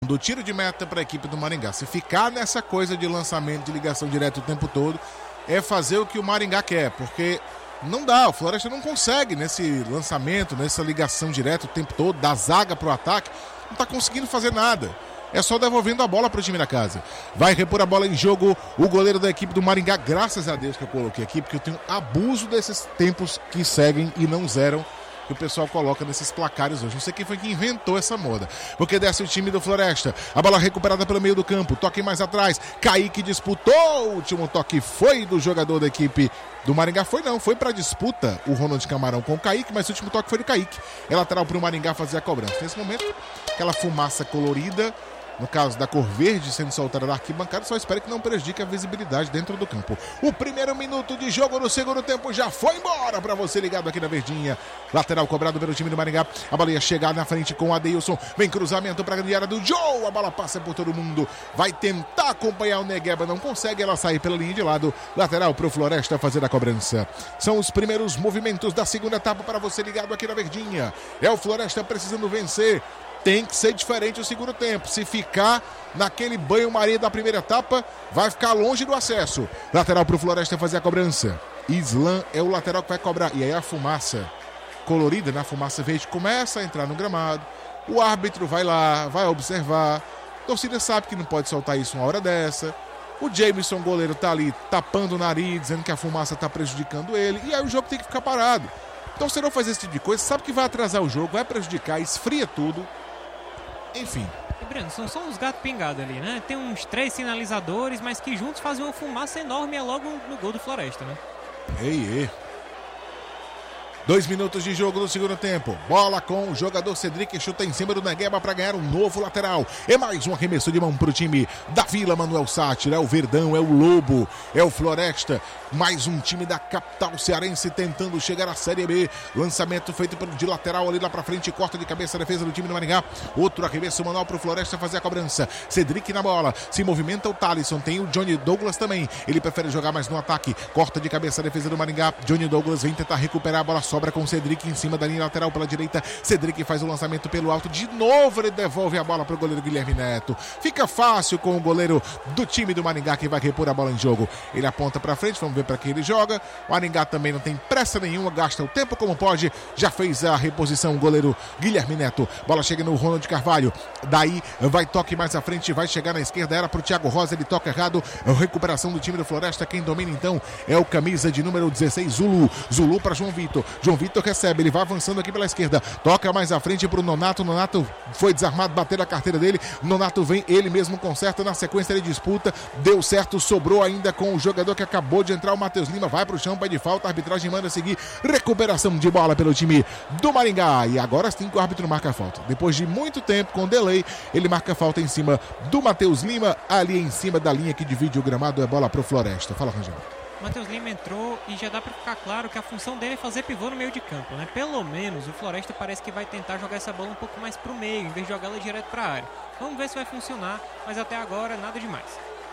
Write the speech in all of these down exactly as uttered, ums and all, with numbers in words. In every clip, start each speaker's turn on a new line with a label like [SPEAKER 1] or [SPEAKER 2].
[SPEAKER 1] do tiro de meta para a equipe do Maringá. Se ficar nessa coisa de lançamento, de ligação direta o tempo todo, é fazer o que o Maringá quer, porque não dá, o Floresta não consegue nesse lançamento, nessa ligação direta o tempo todo, da zaga para o ataque, não está conseguindo fazer nada. É só devolvendo a bola para o time da casa. Vai repor a bola em jogo o goleiro da equipe do Maringá. Graças a Deus que eu coloquei aqui, porque eu tenho abuso desses tempos que seguem e não zeram, que o pessoal coloca nesses placares hoje. Não sei quem foi que inventou essa moda. Porque desce o time do Floresta. A bola recuperada pelo meio do campo. Toque mais atrás. Kaique disputou. O último toque foi do jogador da equipe do Maringá. Foi não, foi pra disputa o Ronald Camarão com o Kaique, mas o último toque foi do Kaique. É lateral pro Maringá fazer a cobrança. Nesse momento, aquela fumaça colorida, no caso da cor verde sendo soltada da arquibancada, só espero que não prejudique a visibilidade dentro do campo. O primeiro minuto de jogo no segundo tempo já foi embora para você ligado aqui na verdinha. Lateral cobrado pelo time do Maringá. A bola ia chegar na frente com o Adeilson. Vem cruzamento para a grande área do Joe. A bola passa por todo mundo. Vai tentar acompanhar o Negueba. Não consegue, ela sair pela linha de lado. Lateral para o Floresta fazer a cobrança. São os primeiros movimentos da segunda etapa para você ligado aqui na verdinha. É o Floresta precisando vencer. Tem que ser diferente o segundo tempo. Se ficar naquele banho-maria da primeira etapa, vai ficar longe do acesso. Lateral para o Floresta fazer a cobrança. Islam é o lateral que vai cobrar. E aí a fumaça colorida, na fumaça verde, começa a entrar no gramado. O árbitro vai lá, vai observar. A torcida sabe que não pode soltar isso uma hora dessa. O Jameson, goleiro, tá ali tapando o nariz, dizendo que a fumaça tá prejudicando ele. E aí o jogo tem que ficar parado. Então se não fazer esse tipo de coisa, sabe que vai atrasar o jogo, vai prejudicar, esfria tudo. Enfim.
[SPEAKER 2] E Breno, são só uns gatos pingados ali, né? Tem uns três sinalizadores, mas que juntos fazem uma fumaça enorme e é logo no gol do Floresta, né?
[SPEAKER 1] Ei, ei. Dois minutos de jogo no segundo tempo. Bola com o jogador Cedric, chuta em cima do Negueba para ganhar um novo lateral. É mais um arremesso de mão para o time da Vila Manuel Sátira. É o Verdão, é o Lobo, é o Floresta. Mais um time da capital cearense tentando chegar à Série B. Lançamento feito de lateral ali lá para frente. Corta de cabeça a defesa do time do Maringá. Outro arremesso manual para o Floresta fazer a cobrança. Cedric na bola. Se movimenta o Thalisson. Tem o Johnny Douglas também. Ele prefere jogar mais no ataque. Corta de cabeça a defesa do Maringá. Johnny Douglas vem tentar recuperar a bola. Sobra com o Cedric em cima da linha lateral pela direita. Cedric faz o lançamento pelo alto. De novo ele devolve a bola para o goleiro Guilherme Neto. Fica fácil com o goleiro do time do Maringá que vai repor a bola em jogo. Ele aponta para frente. Vamos ver para quem ele joga. O Maringá também não tem pressa nenhuma. Gasta o tempo como pode. Já fez a reposição o goleiro Guilherme Neto. Bola chega no Ronald Carvalho. Daí vai toque mais à frente. Vai chegar na esquerda. Era para o Thiago Rosa. Ele toca errado. A recuperação do time do Floresta. Quem domina então é o camisa de número dezesseis, Zulu. Zulu para João Vitor. João Vitor recebe, ele vai avançando aqui pela esquerda, toca mais à frente para o Nonato. Nonato foi desarmado, bateu a carteira dele. Nonato vem, ele mesmo conserta, na sequência ele disputa, deu certo, sobrou ainda com o jogador que acabou de entrar, o Matheus Lima, vai para o chão, pede falta, a arbitragem manda seguir, recuperação de bola pelo time do Maringá, e agora sim que o árbitro marca a falta, depois de muito tempo, com delay, ele marca a falta em cima do Matheus Lima, ali em cima da linha que divide o gramado, é bola para o Floresta. Fala, Rangel.
[SPEAKER 2] Matheus Lima entrou e já dá para ficar claro que a função dele é fazer pivô no meio de campo, né? Pelo menos o Floresta parece que vai tentar jogar essa bola um pouco mais pro meio, em vez de jogá-la direto para a área. Vamos ver se vai funcionar, mas até agora nada demais.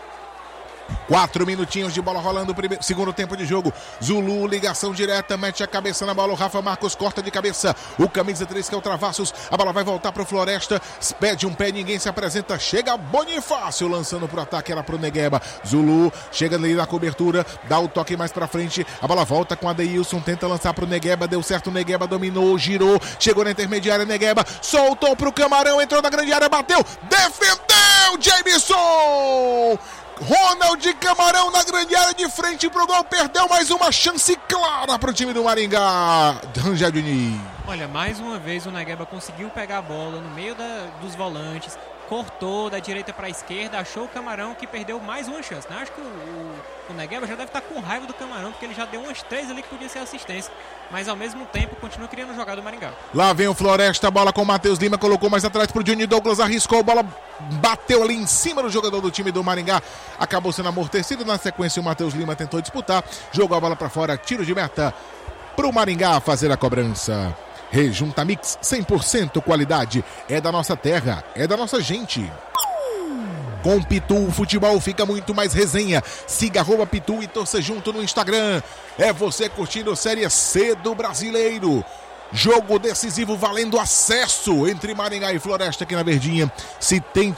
[SPEAKER 1] Quatro minutinhos de bola rolando, primeiro, segundo tempo de jogo. Zulu, ligação direta, mete a cabeça na bola. O Rafa Marcos corta de cabeça. O camisa três que é o Travassos. A bola vai voltar para o Floresta. Pede um pé, ninguém se apresenta. Chega Bonifácio lançando para o ataque, era para o Negueba. Zulu chega ali na cobertura, dá o toque mais para frente. A bola volta com a Adeilson, tenta lançar para o Negueba. Deu certo, o Negueba dominou, girou, chegou na intermediária. Negueba soltou para o Camarão, entrou na grande área, bateu, defendeu Jameson! Ronald Camarão na grande área de frente pro gol, perdeu mais uma chance clara pro time do Maringá. Rangel Diniz.
[SPEAKER 2] Olha, mais uma vez o Negueba conseguiu pegar a bola no meio da, dos volantes, cortou da direita para a esquerda, achou o Camarão que perdeu mais uma chance, né? Acho que o, o, o Negueba já deve estar com raiva do Camarão, porque ele já deu umas três ali que podia ser assistência, mas ao mesmo tempo continua querendo jogar do Maringá.
[SPEAKER 1] Lá vem o Floresta, bola com o Matheus Lima, colocou mais atrás pro Johnny Douglas, arriscou, a bola bateu ali em cima do jogador do time do Maringá, acabou sendo amortecido, na sequência o Matheus Lima tentou disputar, jogou a bola para fora, tiro de meta pro Maringá fazer a cobrança. Rejunta Mix, cem por cento qualidade, é da nossa terra, é da nossa gente. Com Pitu, o futebol fica muito mais resenha. Siga arroba Pitu e torça junto no Instagram. É você curtindo a Série C do Brasileiro. Jogo decisivo valendo acesso entre Maringá e Floresta aqui na Verdinha. Se tem